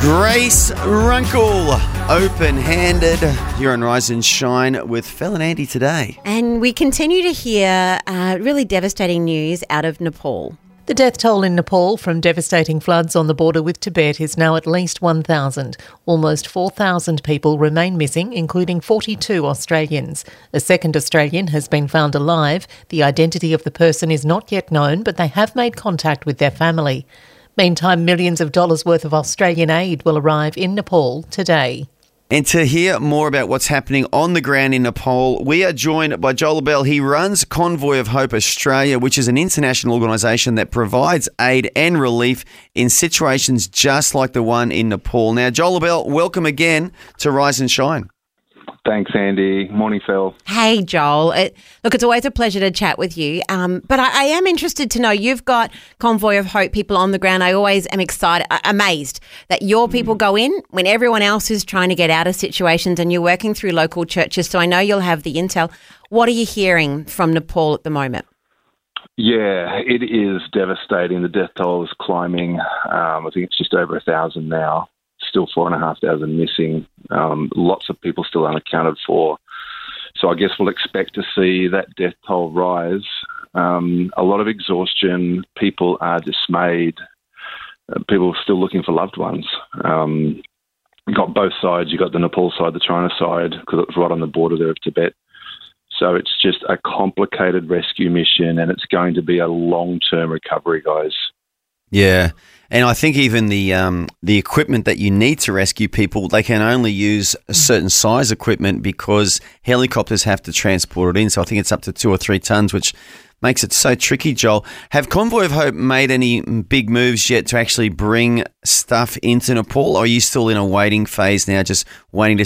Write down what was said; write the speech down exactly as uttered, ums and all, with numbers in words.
Grace Runkle, open-handed. You're on Rise and Shine with Phil and Andy today. And we continue to hear uh, really devastating news out of Nepal. The death toll in Nepal from devastating floods on the border with Tibet is now at least one thousand. Almost four thousand people remain missing, including forty-two Australians. A second Australian has been found alive. The identity of the person is not yet known, but they have made contact with their family. Meantime, millions of dollars worth of Australian aid will arrive in Nepal today. And to hear more about what's happening on the ground in Nepal, we are joined by Joel Abell. He runs Convoy of Hope Australia, which is an international organisation that provides aid and relief in situations just like the one in Nepal. Now, Joel Abell, welcome again to Rise and Shine. Thanks, Andy. Morning, Phil. Hey, Joel. It, look, it's always a pleasure to chat with you. Um, but I, I am interested to know, you've got Convoy of Hope people on the ground. I always am excited, uh, amazed that your people go in when everyone else is trying to get out of situations, and you're working through local churches. So I know you'll have the intel. What are you hearing from Nepal at the moment? Yeah, it is devastating. The death toll is climbing. Um, I think it's just over a thousand now. Still four and a half thousand missing. Um, lots of people still unaccounted for. So I guess we'll expect to see that death toll rise. Um, a lot of exhaustion. People are dismayed. Uh, people are still looking for loved ones. Um, you got both sides. You got the Nepal side, the China side, because it's right on the border there of Tibet. So it's just a complicated rescue mission, and it's going to be a long-term recovery, guys. Yeah, and I think even the um, the equipment that you need to rescue people, they can only use a certain size equipment because helicopters have to transport it in. So I think it's up to two or three tons, which makes it so tricky, Joel. Have Convoy of Hope made any big moves yet to actually bring stuff into Nepal, or are you still in a waiting phase now, just waiting to